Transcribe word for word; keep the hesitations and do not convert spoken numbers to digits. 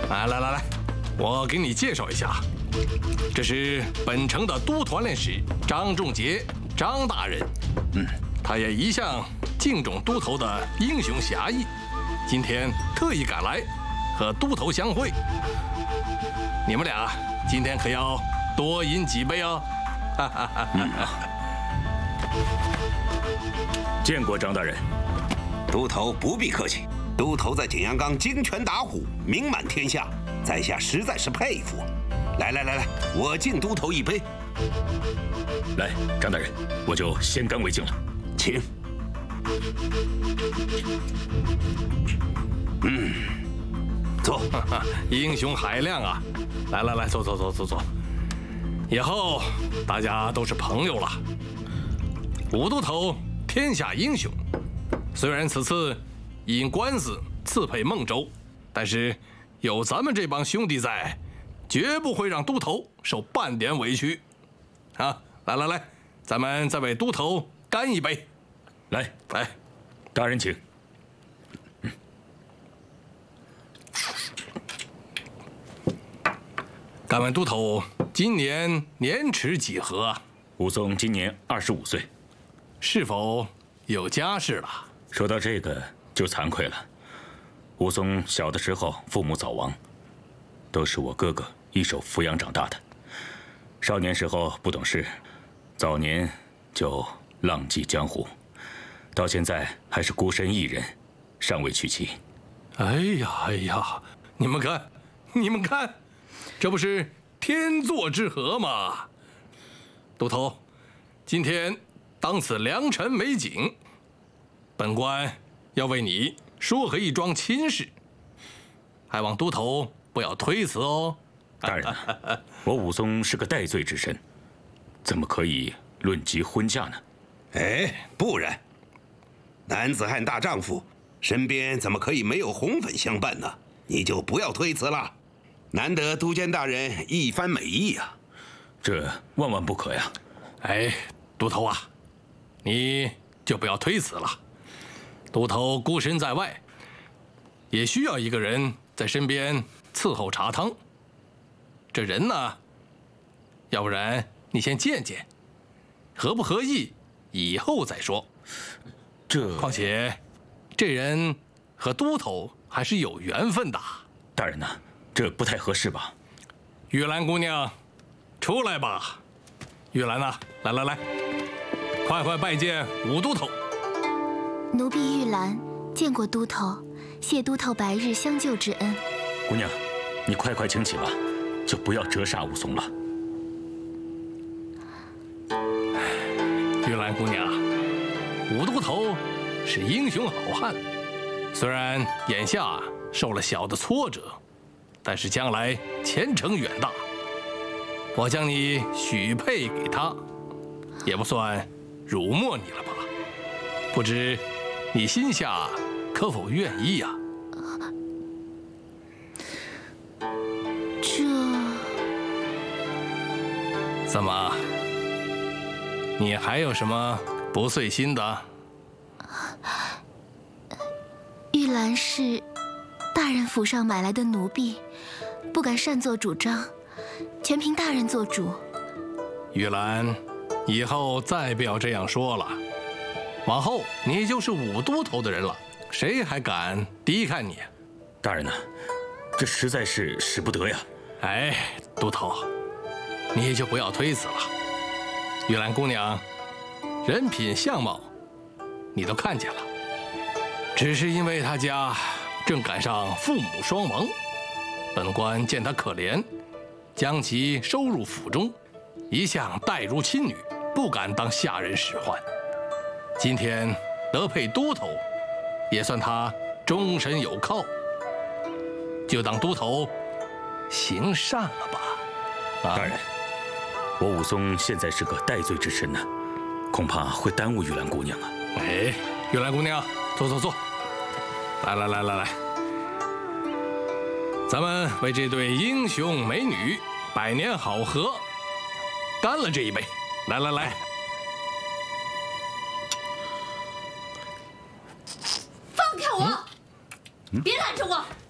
来来来来，我给你介绍一下，这是本城的都团练使张仲杰，张大人。嗯，他也一向敬重都头的英雄侠义，今天特意赶来和都头相会。你们俩今天可要多饮几杯哦。哈哈哈哈。 见过张大人。 都头不必客气，都头在景阳冈精拳打虎，名满天下，在下实在是佩服。来来来来，我敬都头一杯。 来，张大人，我就先干为敬了。 请。嗯，坐。 英雄海量啊！来来来，坐坐坐坐坐。以后大家都是朋友了。武都头天下英雄，虽然此次因官司刺配孟州，但是有咱们这帮兄弟在，绝不会让都头受半点委屈。啊，来来来，咱们再为都头干一杯。 来来， 大人请。 敢问都头今年年齿几何啊？ 武松今年二十五岁， 是否有家室了？ 说到这个就惭愧了。武松小的时候父母早亡，都是我哥哥一手抚养长大的。少年时候不懂事，早年就浪迹江湖，到现在还是孤身一人，尚未娶妻。 哎呀哎呀，你们看，你们看，这不是天作之合吗？都头，今天当此良辰美景，本官要为你说和一桩亲事，还望都头不要推辞哦。 大人，我武松是个戴罪之身，怎么可以论及婚嫁呢？ 哎，不然，男子汉大丈夫，身边怎么可以没有红粉相伴呢？你就不要推辞了。难得都监大人一番美意啊， 这万万不可呀！ 哎，都头啊，你就不要推辞了。都头孤身在外，也需要一个人在身边伺候茶汤。这人呢，要不然你先见见，合不合意，以后再说。 这况且，这人和都头还是有缘分的。 大人呐，这不太合适吧？ 玉兰姑娘，出来吧。玉兰呐、啊，来来来，快快拜见武都头。 奴婢玉兰见过都头，谢都头白日相救之恩。 姑娘，你快快请起吧，就不要折煞武松了。 玉兰姑娘，武都头是英雄好汉，虽然眼下受了小的挫折，但是将来前程远大。我将你许配给他，也不算辱没你了吧？不知你心下可否愿意呀、 啊？这怎么？你还有什么不遂心的？ 玉兰是大人府上买来的奴婢，不敢擅作主张，全凭大人做主。 玉兰，以后再不要这样说了。往后你就是武都头的人了，谁还敢低看你？ 大人呐、啊，这实在是使不得呀。 哎，都头，你也就不要推辞了。玉兰姑娘，人品相貌你都看见了，只是因为她家正赶上父母双亡，本官见她可怜，将其收入府中，一向待如亲女，不敢当下人使唤。今天得配都头，也算他终身有靠，就当都头行善了吧。 啊、大人，我武松现在是个戴罪之身呢、啊，恐怕会耽误玉兰姑娘啊。 哎，玉兰姑娘，坐坐坐，来来来来来，咱们为这对英雄美女百年好合干了这一杯。来来来。 放开我！嗯、别拦着我！